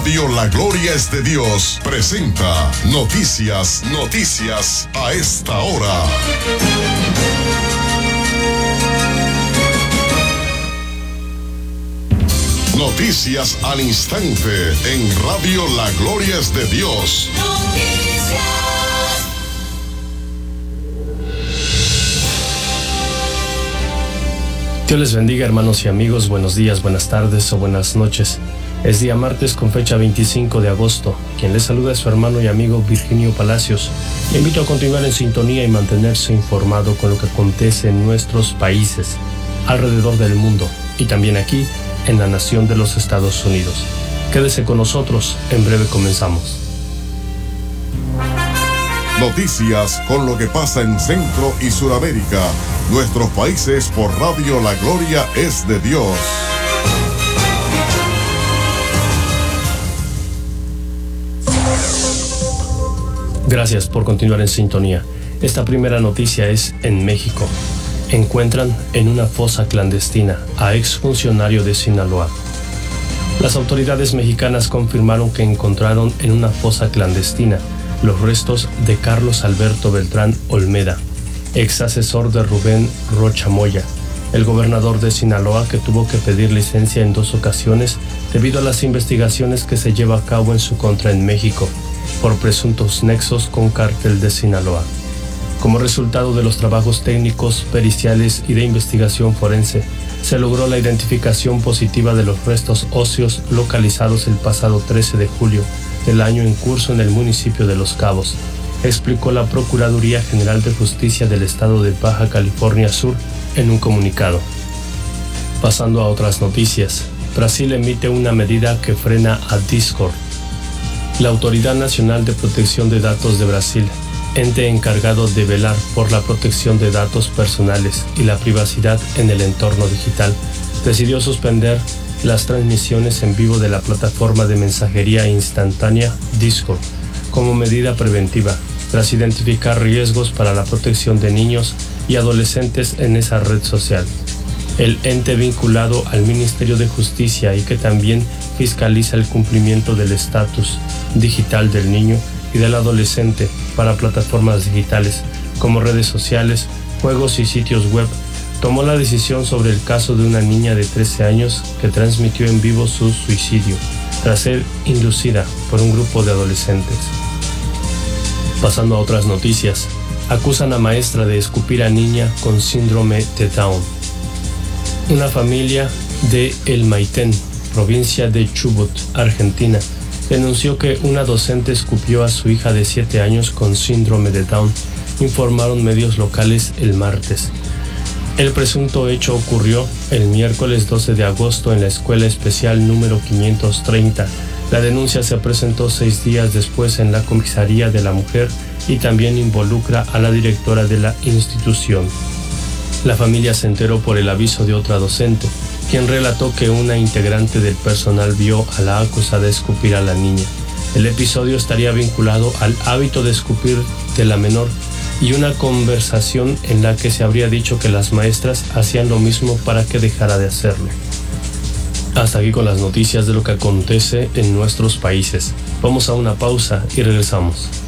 Radio La Gloria es de Dios presenta Noticias a esta hora. Noticias al instante en Radio La Gloria es de Dios. Dios les bendiga, hermanos y amigos. Buenos días, buenas tardes o buenas noches. Es día martes con fecha 25 de agosto. Quien les saluda es su hermano y amigo Virginio Palacios. Le invito a continuar en sintonía y mantenerse informado con lo que acontece en nuestros países, alrededor del mundo y también aquí en la nación de los Estados Unidos. Quédese con nosotros, en breve comenzamos. Noticias con lo que pasa en Centro y Suramérica, nuestros países por Radio La Gloria es de Dios. Gracias por continuar en sintonía. Esta primera noticia es en México. Encuentran en una fosa clandestina a exfuncionario de Sinaloa. Las autoridades mexicanas confirmaron que encontraron en una fosa clandestina los restos de Carlos Alberto Beltrán Olmeda, ex asesor de Rubén Rocha Moya, el gobernador de Sinaloa, que tuvo que pedir licencia en 2 ocasiones debido a las investigaciones que se lleva a cabo en su contra en México por presuntos nexos con Cártel de Sinaloa. Como resultado de los trabajos técnicos, periciales y de investigación forense, se logró la identificación positiva de los restos óseos localizados el pasado 13 de julio del año en curso en el municipio de Los Cabos, explicó la Procuraduría General de Justicia del Estado de Baja California Sur en un comunicado. Pasando a otras noticias, Brasil emite una medida que frena a Discord. La Autoridad Nacional de Protección de Datos de Brasil, ente encargado de velar por la protección de datos personales y la privacidad en el entorno digital, decidió suspender las transmisiones en vivo de la plataforma de mensajería instantánea Discord como medida preventiva, tras identificar riesgos para la protección de niños y adolescentes en esa red social. El ente vinculado al Ministerio de Justicia y que también fiscaliza el cumplimiento del estatus digital del niño y del adolescente para plataformas digitales como redes sociales, juegos y sitios web, tomó la decisión sobre el caso de una niña de 13 años que transmitió en vivo su suicidio tras ser inducida por un grupo de adolescentes. Pasando a otras noticias, acusan a maestra de escupir a niña con síndrome de Down. Una familia de El Maitén, provincia de Chubut, Argentina, denunció que una docente escupió a su hija de 7 años con síndrome de Down, informaron medios locales el martes. El presunto hecho ocurrió el miércoles 12 de agosto en la Escuela Especial número 530. La denuncia se presentó 6 días después en la comisaría de la mujer y también involucra a la directora de la institución. La familia se enteró por el aviso de otra docente, quien relató que una integrante del personal vio a la acusada escupir a la niña. El episodio estaría vinculado al hábito de escupir de la menor y una conversación en la que se habría dicho que las maestras hacían lo mismo para que dejara de hacerlo. Hasta aquí con las noticias de lo que acontece en nuestros países. Vamos a una pausa y regresamos.